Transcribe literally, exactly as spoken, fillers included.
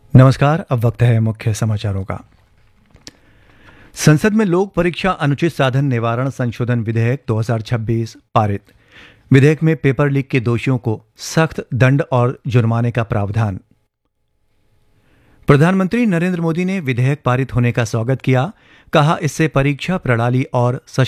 नमस्कार। अब वक्त है मुख्य समाचारों का। संसद में लोक परीक्षा अनुचित साधन निवारण संशोधन विधेयक दो हज़ार छब्बीस पारित। विधेयक में पेपर लीक के दोषियों को सख्त दंड और जुर्माने का प्रावधान। प्रधानमंत्री नरेंद्र मोदी ने विधेयक पारित होने का स्वागत किया। कहा, इससे परीक्षा प्रणाली और